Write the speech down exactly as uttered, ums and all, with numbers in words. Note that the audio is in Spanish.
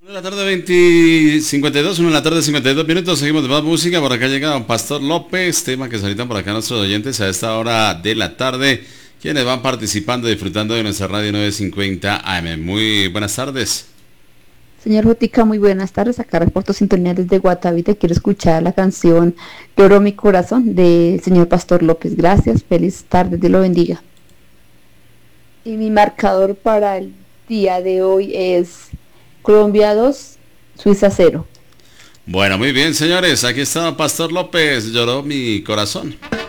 Una de la tarde veinte, cincuenta y dos, una de la tarde cincuenta y dos minutos, seguimos de más música, por acá llega Don Pastor López, tema que solicitan por acá nuestros oyentes a esta hora de la tarde, quienes van participando y disfrutando de nuestra radio novecientos cincuenta A M. Muy buenas tardes. Señor Jotica, muy buenas tardes, acá reporto sintonía desde Guatavita, quiero escuchar la canción Lloró mi corazón del señor Pastor López, gracias, feliz tarde, Dios lo bendiga. Y mi marcador para el día de hoy es Colombia dos, Suiza cero. Bueno, muy bien, señores, aquí está Pastor López, Lloró mi corazón.